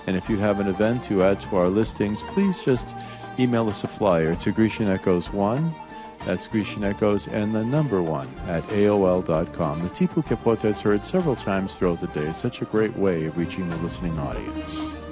And if you have an event to add to our listings, please just email us a flyer to Grecian Echoes 1. That's Grecian Echoes and the number 1 at AOL.com. The Tipu Kepote is heard several times throughout the day. It's such a great way of reaching the listening audience.